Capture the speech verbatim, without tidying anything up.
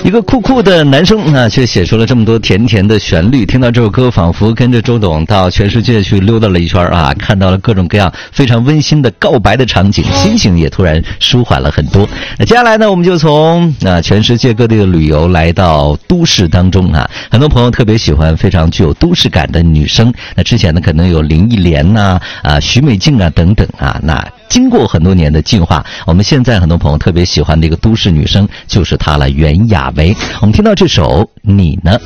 一个酷酷的男生啊，却写出了这么多甜甜的旋律。听到这首歌，仿佛跟着周董到全世界去溜达了一圈啊，看到了各种各样非常温馨的告白的场景，心情也突然舒缓了很多。那接下来呢，我们就从啊全世界各地的旅游来到都市当中啊，很多朋友特别喜欢非常具有都市感的女生。那之前呢，可能有林忆莲呐、啊、啊徐美静啊等等啊，那。经过很多年的进化，我们现在很多朋友特别喜欢的一个都市女生就是她了，袁娅维。我们听到这首《你呢》。